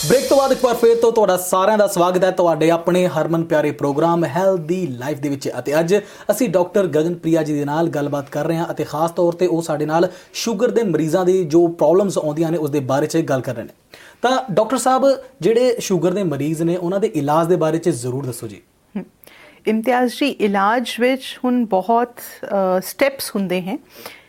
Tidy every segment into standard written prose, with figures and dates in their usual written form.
Break तो बाद एक बार फिर तो तुहाडा सारिਆਂ ਦਾ ਸਵਾਗਤ ਹੈ ਤੁਹਾਡੇ ਆਪਣੇ ਹਰਮਨ ਪਿਆਰੇ ਪ੍ਰੋਗਰਾਮ ਹੈਲਦੀ ਲਾਈਫ ਦੇ ਵਿੱਚ। ਅਤੇ ਅੱਜ ਅਸੀਂ ਡਾਕਟਰ ਗਗਨਪ੍ਰਿਆ ਜੀ ਦੇ ਨਾਲ ਗੱਲਬਾਤ ਕਰ ਰਹੇ ਹਾਂ ਅਤੇ ਖਾਸ ਤੌਰ ਤੇ ਉਹ ਸਾਡੇ ਨਾਲ ਸ਼ੂਗਰ ਦੇ ਮਰੀਜ਼ਾਂ ਦੀ ਜੋ ਪ੍ਰੋਬਲਮਸ ਆਉਂਦੀਆਂ ਨੇ ਉਸ ਦੇ ਬਾਰੇ 'ਚ ਗੱਲ ਕਰ ਰਹੇ ਨੇ। ਤਾਂ ਡਾਕਟਰ ਸਾਹਿਬ ਜਿਹੜੇ ਸ਼ੂਗਰ ਦੇ ਮਰੀਜ਼ ਨੇ ਉਹਨਾਂ ਦੇ ਇਲਾਜ ਦੇ ਬਾਰੇ 'ਚ ਜ਼ਰੂਰ ਦੱਸੋ ਜੀ। ਇਮਤਿਆਜ਼ ਜੀ, ਇਲਾਜ ਵਿੱਚ ਹੁਣ ਬਹੁਤ ਸਟੈਪਸ ਹੁੰਦੇ हैं।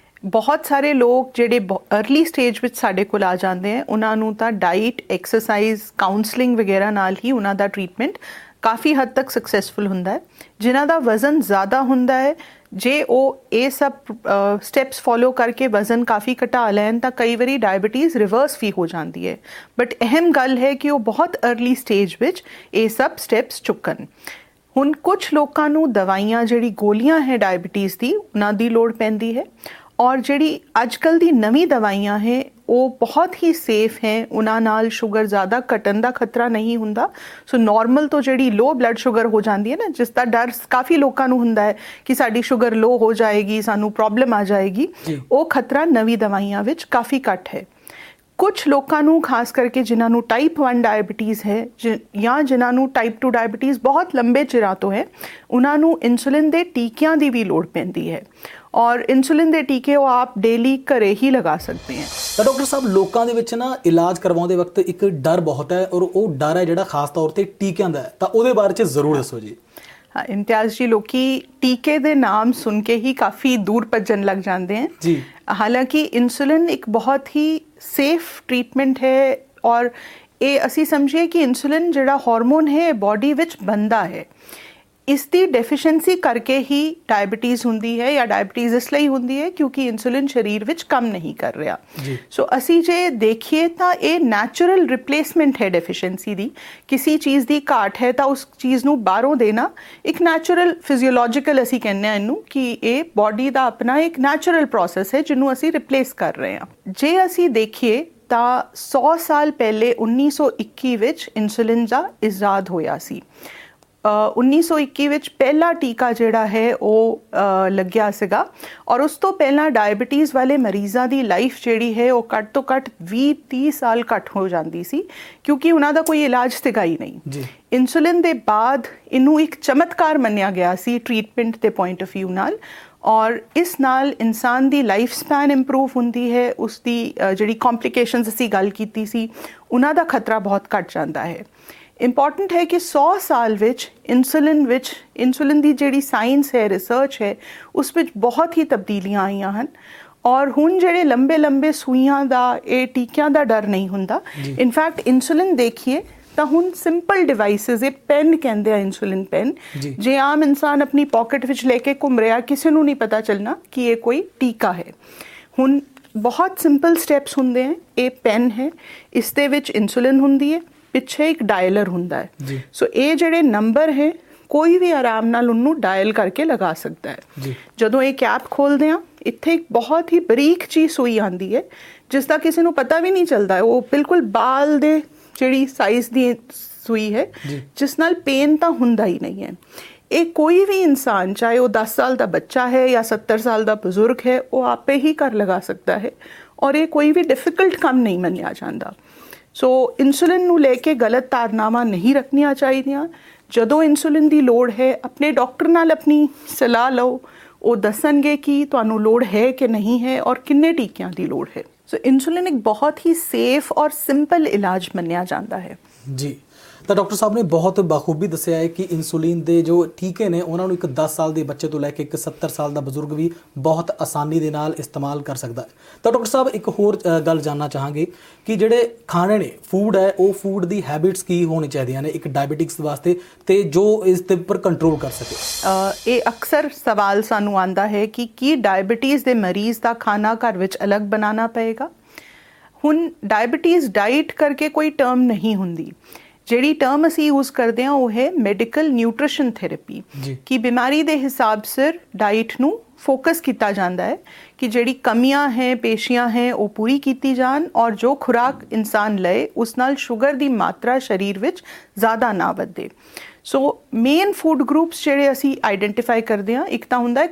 बहुत सारे लोग ਜਿਹੜੇ अर्ली ਸਟੇਜ ਵਿੱਚ ਸਾਡੇ ਕੋਲ ਆ ਜਾਂਦੇ हैं ਉਹਨਾਂ ਨੂੰ ਤਾਂ ਡਾਈਟ, ਐਕਸਰਸਾਈਜ਼, ਕਾਉਂਸਲਿੰਗ ਵਗੈਰਾ ਨਾਲ ਹੀ ਉਹਨਾਂ ਦਾ ਟ੍ਰੀਟਮੈਂਟ ਕਾਫੀ ਹੱਦ ਤੱਕ ਸਕਸੈਸਫੁਲ ਹੁੰਦਾ ਹੈ। ਜਿਨ੍ਹਾਂ ਦਾ ਵਜ਼ਨ ਜ਼ਿਆਦਾ ਹੁੰਦਾ ਹੈ, ਜੇ ਉਹ ਇਹ ਸਭ ਸਟੈਪਸ ਫੋਲੋ ਕਰਕੇ ਵਜ਼ਨ ਕਾਫੀ ਘਟਾ ਲੈਣ ਤਾਂ ਕਈ ਵਾਰੀ ਡਾਇਬਟੀਜ਼ ਰਿਵਰਸ ਵੀ ਹੋ ਜਾਂਦੀ ਹੈ। ਬਟ ਅਹਿਮ ਗੱਲ ਹੈ ਕਿ ਉਹ ਬਹੁਤ अर्ਲੀ ਸਟੇਜ ਵਿੱਚ ਇਹ ਸਭ ਸਟੈਪਸ ਚੁੱਕਣ। ਹੁਣ ਕੁਝ ਲੋਕਾਂ ਨੂੰ ਦਵਾਈਆਂ, ਜਿਹੜੀ ਗੋਲੀਆਂ ਹੈ ਡਾਇਬਟੀਜ਼ ਦੀ, ਉਹਨਾਂ ਦੀ ਲੋੜ ਪੈਂਦੀ ਹੈ। ਔਰ ਜਿਹੜੀ ਅੱਜ ਕੱਲ੍ਹ ਦੀ ਨਵੀਂ ਦਵਾਈਆਂ ਹੈ ਉਹ ਬਹੁਤ ਹੀ ਸੇਫ ਹੈ, ਉਹਨਾਂ ਨਾਲ ਸ਼ੂਗਰ ਜ਼ਿਆਦਾ ਘਟਣ ਦਾ ਖਤਰਾ ਨਹੀਂ ਹੁੰਦਾ। ਸੋ ਨੋਰਮਲ ਤੋਂ ਜਿਹੜੀ ਲੋ ਬਲੱਡ ਸ਼ੂਗਰ ਹੋ ਜਾਂਦੀ ਹੈ ਨਾ, ਜਿਸ ਦਾ ਡਰ ਕਾਫੀ ਲੋਕਾਂ ਨੂੰ ਹੁੰਦਾ ਹੈ ਕਿ ਸਾਡੀ ਸ਼ੂਗਰ ਲੋ ਹੋ ਜਾਏਗੀ, ਸਾਨੂੰ ਪ੍ਰੋਬਲਮ ਆ ਜਾਏਗੀ, ਉਹ ਖਤਰਾ ਨਵੀਂ ਦਵਾਈਆਂ ਵਿੱਚ ਕਾਫੀ ਘੱਟ ਹੈ। ਕੁਛ ਲੋਕਾਂ ਨੂੰ ਖਾਸ ਕਰਕੇ ਜਿਨ੍ਹਾਂ ਨੂੰ ਟਾਈਪ 1 ਡਾਇਬਟੀਜ਼ ਹੈ ਜਾਂ ਜਿਨ੍ਹਾਂ ਨੂੰ ਟਾਈਪ 2 ਡਾਇਬਟੀਜ਼ ਬਹੁਤ ਲੰਬੇ ਚਿਰਾਂ ਤੋਂ ਹੈ, ਉਹਨਾਂ ਨੂੰ ਇਨਸੂਲਿਨ ਦੇ ਟੀਕਿਆਂ ਦੀ ਵੀ ਲੋੜ ਪੈਂਦੀ ਹੈ। ਔਰ ਇਨਸੂਲਿਨ ਦੇ ਟੀਕੇ ਉਹ ਆਪ ਡੇਲੀ ਘਰੇ ਹੀ ਲਗਾ ਸਕਦੇ हैं। ਤਾਂ ਡਾਕਟਰ ਸਾਹਿਬ, ਲੋਕਾਂ ਦੇ ਵਿੱਚ ਨਾ ਇਲਾਜ ਕਰਵਾਉਂਦੇ ਵਕਤ ਇੱਕ ਡਰ ਬਹੁਤ ਹੈ ਔਰ ਉਹ ਡਰ ਹੈ ਜਿਹੜਾ ਖਾਸ ਤੌਰ ਤੇ ਟੀਕਿਆਂ ਦਾ ਹੈ, ਤਾਂ ਉਹਦੇ ਬਾਰੇ 'ਚ ਜ਼ਰੂਰ ਦੱਸੋ ਜੀ। हाँ इम्तियाज़ जी, लोकी टीके दे नाम सुन के ही काफ़ी दूर भजन लग जाते हैं जी। हालांकि इंसुलिन एक बहुत ही सेफ ट्रीटमेंट है और ये असी समझिए कि इंसुलिन जिहड़ा हार्मोन है बॉडी विच बनता है, इसकी डेफिशिएंसी करके ही डायबिटीज़ होंदी है या डायबिटीज़ इसलिए होंदी है क्योंकि इंसुलिन शरीर विच कम नहीं कर रहा। सो असी जे देखिए तो ये नैचुरल रिप्लेसमेंट है डेफिशिएंसी दी। किसी चीज़ की घाट है तो उस चीज़ नूं बाहरों देना एक नैचुरल फिजियोलॉजिकल असी कहने इनू कि ये बॉडी का अपना एक नैचुरल प्रोसैस है जिन्हों असी रिप्लेस कर रहे हैं। जे असी देखिए तो 100 साल पहले 1921 विच इंसुलिन का इजाद होया सी। 1921 ਵਿੱਚ ਪਹਿਲਾ ਟੀਕਾ ਜਿਹੜਾ ਹੈ ਉਹ ਲੱਗਿਆ ਸੀਗਾ ਔਰ ਉਸ ਤੋਂ ਪਹਿਲਾਂ ਡਾਇਬਟੀਜ਼ ਵਾਲੇ ਮਰੀਜ਼ਾਂ ਦੀ ਲਾਈਫ ਜਿਹੜੀ ਹੈ ਉਹ ਘੱਟ ਤੋਂ ਘੱਟ 20-30 ਸਾਲ ਘੱਟ ਹੋ ਜਾਂਦੀ ਸੀ ਕਿਉਂਕਿ ਉਹਨਾਂ ਦਾ ਕੋਈ ਇਲਾਜ ਸੀਗਾ ਹੀ ਨਹੀਂ। ਇਨਸੂਲਿਨ ਦੇ ਬਾਅਦ ਇਹਨੂੰ ਇੱਕ ਚਮਤਕਾਰ ਮੰਨਿਆ ਗਿਆ ਸੀ ਟ੍ਰੀਟਮੈਂਟ ਦੇ ਪੁਆਇੰਟ ਆਫ ਵਿਊ ਨਾਲ। ਔਰ ਇਸ ਨਾਲ ਇਨਸਾਨ ਦੀ ਲਾਈਫ ਸਪੈਨ ਇੰਪਰੂਵ ਹੁੰਦੀ ਹੈ, ਉਸ ਦੀ ਜਿਹੜੀ ਕੰਪਲਿਕੇਸ਼ਨਸ ਅਸੀਂ ਗੱਲ ਕੀਤੀ ਸੀ ਉਹਨਾਂ ਦਾ ਖਤਰਾ ਬਹੁਤ ਘੱਟ ਜਾਂਦਾ ਹੈ। ਇੰਪੋਰਟੈਂਟ ਹੈ ਕਿ 100 ਸਾਲ ਵਿੱਚ ਇਨਸੂਲਿਨ ਦੀ ਜਿਹੜੀ ਸਾਇੰਸ ਹੈ, ਰਿਸਰਚ ਹੈ, ਉਸ ਵਿੱਚ ਬਹੁਤ ਹੀ ਤਬਦੀਲੀਆਂ ਆਈਆਂ ਹਨ। ਔਰ ਹੁਣ ਜਿਹੜੇ ਲੰਬੇ ਸੂਈਆਂ ਦਾ, ਇਹ ਟੀਕਿਆਂ ਦਾ ਡਰ ਨਹੀਂ ਹੁੰਦਾ। ਇਨਫੈਕਟ ਇਨਸੂਲਿਨ ਦੇਖੀਏ ਤਾਂ ਹੁਣ ਸਿੰਪਲ ਡਿਵਾਈਸਿਸ, ਇਹ ਪੈਨ ਕਹਿੰਦੇ ਆ, ਇਨਸੂਲਿਨ ਪੈਨ, ਜੇ ਆਮ ਇਨਸਾਨ ਆਪਣੀ ਪਾਕਟ ਵਿੱਚ ਲੈ ਕੇ ਘੁੰਮ ਰਿਹਾ, ਕਿਸੇ ਨੂੰ ਨਹੀਂ ਪਤਾ ਚੱਲਣਾ ਕਿ ਇਹ ਕੋਈ ਟੀਕਾ ਹੈ। ਹੁਣ ਬਹੁਤ ਸਿੰਪਲ ਸਟੈਪਸ ਹੁੰਦੇ ਹੈ। ਇਹ ਪੈਨ ਹੈ, ਇਸ ਦੇ ਵਿੱਚ ਇਨਸੂਲਿਨ ਹੁੰਦੀ ਹੈ, ਪਿੱਛੇ ਇੱਕ ਡਾਇਲਰ ਹੁੰਦਾ ਹੈ। ਸੋ ਇਹ ਜਿਹੜੇ ਨੰਬਰ ਹੈ ਕੋਈ ਵੀ ਆਰਾਮ ਨਾਲ ਉਹਨੂੰ ਡਾਇਲ ਕਰਕੇ ਲਗਾ ਸਕਦਾ ਹੈ। ਜਦੋਂ ਇਹ ਕੈਪ ਖੋਲਦੇ ਆ, ਇੱਥੇ ਇੱਕ ਬਹੁਤ ਹੀ ਬਰੀਕ ਜਿਹੀ ਸੂਈ ਆਉਂਦੀ ਹੈ ਜਿਸ ਦਾ ਕਿਸੇ ਨੂੰ ਪਤਾ ਵੀ ਨਹੀਂ ਚੱਲਦਾ। ਉਹ ਬਿਲਕੁਲ ਬਾਲ ਦੇ ਜਿਹੜੀ ਸਾਈਜ਼ ਦੀ ਸੂਈ ਹੈ ਜਿਸ ਨਾਲ ਪੇਨ ਤਾਂ ਹੁੰਦਾ ਹੀ ਨਹੀਂ ਹੈ। ਇਹ ਕੋਈ ਵੀ ਇਨਸਾਨ, ਚਾਹੇ ਉਹ 10 ਸਾਲ ਦਾ ਬੱਚਾ ਹੈ ਜਾਂ 70 ਸਾਲ ਦਾ ਬਜ਼ੁਰਗ ਹੈ, ਉਹ ਆਪੇ ਹੀ ਘਰ ਲਗਾ ਸਕਦਾ ਹੈ ਔਰ ਇਹ ਕੋਈ ਵੀ ਡਿਫਿਕਲਟ ਕੰਮ ਨਹੀਂ ਮੰਨਿਆ ਜਾਂਦਾ। ਸੋ ਇਨਸੂਲਿਨ ਨੂੰ ਲੈ ਕੇ ਗਲਤ ਧਾਰਨਾਵਾਂ ਨਹੀਂ ਰੱਖਣੀਆਂ ਚਾਹੀਦੀਆਂ। ਜਦੋਂ ਇਨਸੂਲਿਨ ਦੀ ਲੋੜ ਹੈ, ਆਪਣੇ ਡਾਕਟਰ ਨਾਲ ਆਪਣੀ ਸਲਾਹ ਲਓ, ਉਹ ਦੱਸਣਗੇ ਕਿ ਤੁਹਾਨੂੰ ਲੋੜ ਹੈ ਕਿ ਨਹੀਂ ਹੈ ਔਰ ਕਿੰਨੇ ਟੀਕਿਆਂ ਦੀ ਲੋੜ ਹੈ। ਸੋ ਇਨਸੂਲਿਨ ਇੱਕ ਬਹੁਤ ਹੀ ਸੇਫ ਔਰ ਸਿੰਪਲ ਇਲਾਜ ਮੰਨਿਆ ਜਾਂਦਾ ਹੈ ਜੀ। ਤਾਂ ਡਾਕਟਰ ਸਾਹਿਬ ਨੇ ਬਹੁਤ ਬਾਖੂਬੀ ਦੱਸਿਆ ਹੈ ਕਿ ਇਨਸੂਲਿਨ ਦੇ ਜੋ ਟੀਕੇ ਨੇ ਉਹਨਾਂ ਨੂੰ ਇੱਕ 10 ਸਾਲ ਦੇ ਬੱਚੇ ਤੋਂ ਲੈ ਕੇ ਇੱਕ 70 ਸਾਲ ਦਾ ਬਜ਼ੁਰਗ ਵੀ ਬਹੁਤ ਆਸਾਨੀ ਦੇ ਨਾਲ ਇਸਤੇਮਾਲ ਕਰ ਸਕਦਾ ਹੈ। ਤਾਂ ਡਾਕਟਰ ਸਾਹਿਬ, ਇੱਕ ਹੋਰ ਗੱਲ ਜਾਣਨਾ ਚਾਹਾਂਗੇ ਕਿ ਜਿਹੜੇ ਖਾਣੇ ਨੇ, ਫੂਡ ਹੈ, ਉਹ ਫੂਡ ਦੀ ਹੈਬਿਟਸ ਕੀ ਹੋਣੀ ਚਾਹੀਦੀਆਂ ਨੇ ਇੱਕ ਡਾਇਬਟਿਕਸ ਵਾਸਤੇ ਤੇ ਜੋ ਇਸ ਦੇ ਉੱਪਰ ਕੰਟਰੋਲ ਕਰ ਸਕੇ। ਇਹ ਅਕਸਰ ਸਵਾਲ ਸਾਨੂੰ ਆਉਂਦਾ ਹੈ ਕਿ ਕੀ ਡਾਇਬਟੀਜ਼ ਦੇ ਮਰੀਜ਼ ਦਾ ਖਾਣਾ ਘਰ ਵਿੱਚ ਅਲੱਗ ਬਣਾਉਣਾ ਪਏਗਾ। ਹੁਣ ਡਾਇਬਟੀਜ਼ ਡਾਈਟ ਕਰਕੇ ਕੋਈ ਟਰਮ ਨਹੀਂ ਹੁੰਦੀ। ਜਿਹੜੀ ਟਰਮ ਅਸੀਂ ਯੂਜ਼ ਕਰਦੇ ਹਾਂ ਉਹ ਹੈ ਮੈਡੀਕਲ ਨਿਊਟ੍ਰੀਸ਼ਨ ਥੈਰੇਪੀ, ਕਿ ਬਿਮਾਰੀ ਦੇ ਹਿਸਾਬ ਸਿਰ ਡਾਈਟ ਨੂੰ ਫੋਕਸ ਕੀਤਾ ਜਾਂਦਾ ਹੈ ਕਿ ਜਿਹੜੀ ਕਮੀਆਂ ਹੈ, ਪੇਸ਼ੀਆਂ ਹੈ, ਉਹ ਪੂਰੀ ਕੀਤੀ ਜਾਣ ਔਰ ਜੋ ਖੁਰਾਕ ਇਨਸਾਨ ਲਏ ਉਸ ਨਾਲ ਸ਼ੂਗਰ ਦੀ ਮਾਤਰਾ ਸਰੀਰ ਵਿੱਚ ਜ਼ਿਆਦਾ ਨਾ ਵਧੇ। ਸੋ ਮੇਨ ਫੂਡ ਗਰੁੱਪਸ ਜਿਹੜੇ ਅਸੀਂ ਆਈਡੈਂਟੀਫਾਈ ਕਰਦੇ ਹਾਂ, ਇੱਕ ਤਾਂ ਹੁੰਦਾ ਹੈ